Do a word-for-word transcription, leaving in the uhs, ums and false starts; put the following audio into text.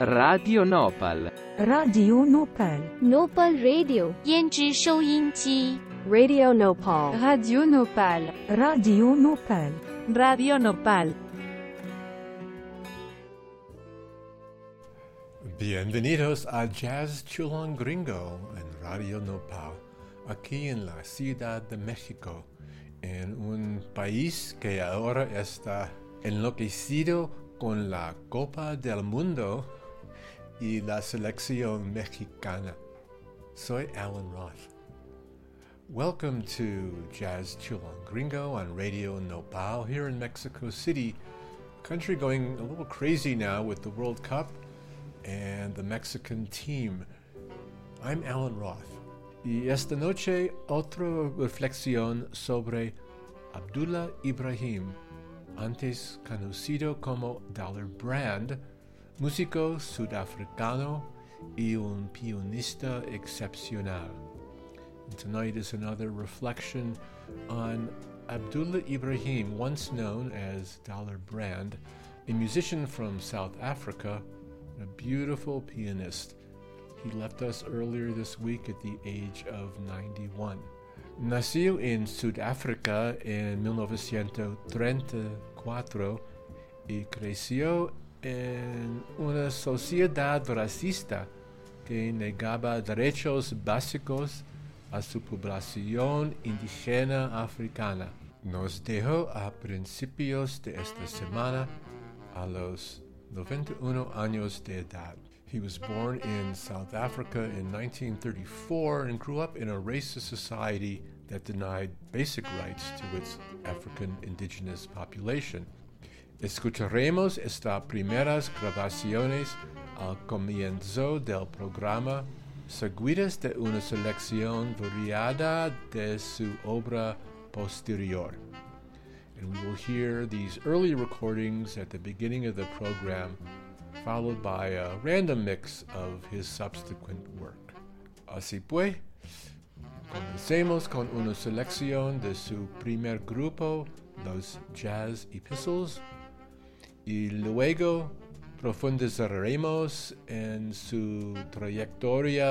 Radio Nopal. Radio Nopal. Nopal Radio 胭脂收音机 Radio Nopal. Radio Nopal. Radio Nopal. Radio Nopal. Bienvenidos a Jazz Chulon Gringo en Radio Nopal, aquí en la Ciudad de México, en un país que ahora está enloquecido con la Copa del Mundo y la selección mexicana. Soy Alan Roth. Welcome to Jazz Chulon Gringo on Radio Nopal here in Mexico City, country going a little crazy now with the World Cup and the Mexican team. I'm Alan Roth. Y esta noche otra reflexión sobre Abdullah Ibrahim, antes conocido como Dollar Brand, músico sudafricano y un pianista excepcional. And tonight is another reflection on Abdullah Ibrahim, once known as Dollar Brand, a musician from South Africa, a beautiful pianist. He left us earlier this week at the age of ninety-one. Nació en Sudáfrica en mil novecientos treinta y cuatro y creció en una sociedad racista que negaba derechos básicos a su población indígena africana. Nos dejó a principios de esta semana a los noventa y uno años de edad. He was born in South Africa in nineteen thirty-four and grew up in a racist society that denied basic rights to its African indigenous population. Escucharemos estas primeras grabaciones al comienzo del programa, seguidas de una selección variada de su obra posterior. And we will hear these early recordings at the beginning of the program, followed by a random mix of his subsequent work. Así pues, comencemos con una selección de su primer grupo, los Jazz Epistles, y luego profundizaremos en su trayectoria